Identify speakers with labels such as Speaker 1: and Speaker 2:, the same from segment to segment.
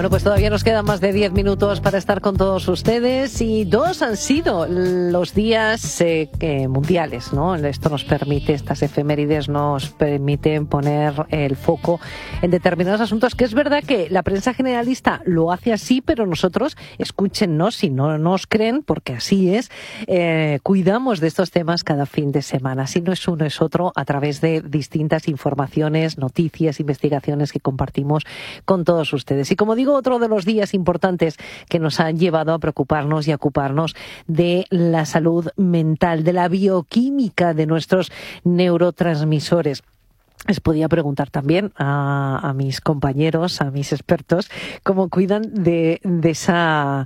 Speaker 1: Bueno, pues todavía nos quedan más de 10 minutos para estar con todos ustedes y 2 han sido los días mundiales, ¿no? Esto nos permite, estas efemérides nos permiten poner el foco en determinados asuntos, que es verdad que la prensa generalista lo hace así, pero nosotros, escúchennos si no nos creen, porque así es, cuidamos de estos temas cada fin de semana. Si no es uno, es otro, a través de distintas informaciones, noticias, investigaciones que compartimos con todos ustedes. Y como digo, otro de los días importantes que nos han llevado a preocuparnos y a ocuparnos de la salud mental, de la bioquímica de nuestros neurotransmisores. Les podía preguntar también a mis compañeros, a mis expertos, cómo cuidan de esa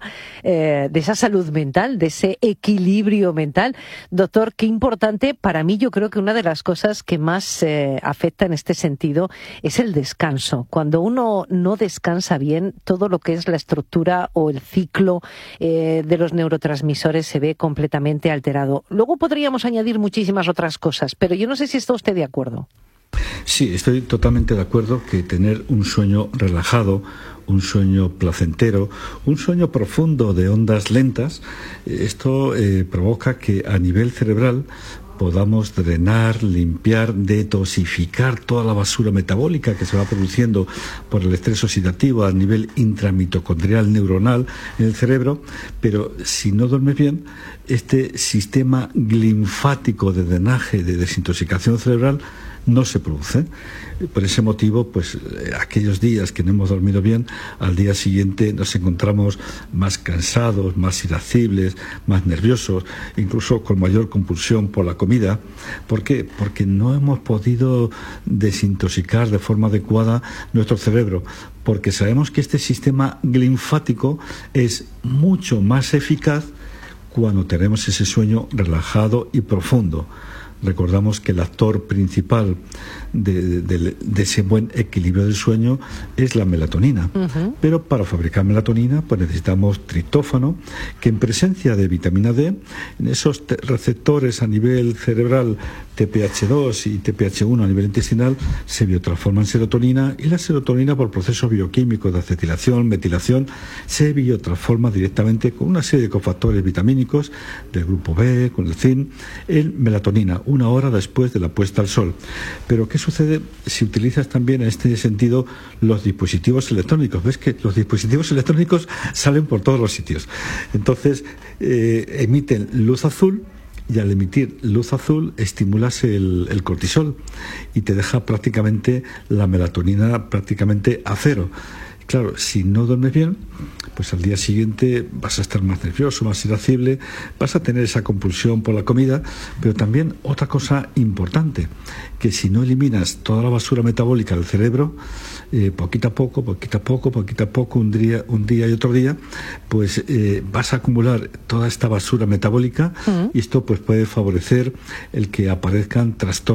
Speaker 1: salud mental, de ese equilibrio mental. Doctor, qué importante, para mí yo creo que una de las cosas que más afecta en este sentido es el descanso. Cuando uno no descansa bien, todo lo que es la estructura o el ciclo de los neurotransmisores se ve completamente alterado. Luego podríamos añadir muchísimas otras cosas, pero yo no sé si está usted de acuerdo.
Speaker 2: Sí, estoy totalmente de acuerdo que tener un sueño relajado, un sueño placentero, un sueño profundo de ondas lentas, esto provoca que a nivel cerebral podamos drenar, limpiar, detoxificar toda la basura metabólica que se va produciendo por el estrés oxidativo a nivel intramitocondrial neuronal en el cerebro, pero si no duermes bien, este sistema linfático de drenaje, de desintoxicación cerebral, no se produce. Por ese motivo, pues aquellos días que no hemos dormido bien, al día siguiente nos encontramos más cansados, más irascibles, más nerviosos, incluso con mayor compulsión por la comida. ¿Por qué? Porque no hemos podido desintoxicar de forma adecuada nuestro cerebro, porque sabemos que este sistema linfático es mucho más eficaz cuando tenemos ese sueño relajado y profundo. Recordamos que el actor principal de ese buen equilibrio del sueño es la melatonina. Pero para fabricar melatonina pues necesitamos triptófano, que en presencia de vitamina D, en esos receptores a nivel cerebral TPH2 y TPH1 a nivel intestinal, se biotransforma en serotonina, y la serotonina, por procesos bioquímicos de acetilación, metilación, se biotransforma directamente con una serie de cofactores vitamínicos del grupo B, con el zinc, en melatonina, 1 hora después de la puesta al sol. Pero ¿qué sucede si utilizas también en este sentido los dispositivos electrónicos? Ves que los dispositivos electrónicos salen por todos los sitios. Entonces, emiten luz azul, y al emitir luz azul estimulas el cortisol y te deja prácticamente la melatonina prácticamente a cero. Claro, si no duermes bien, pues al día siguiente vas a estar más nervioso, más irascible, vas a tener esa compulsión por la comida, pero también otra cosa importante, que si no eliminas toda la basura metabólica del cerebro, poquito a poco, un día y otro día, pues vas a acumular toda esta basura metabólica, y esto pues puede favorecer el que aparezcan trastornos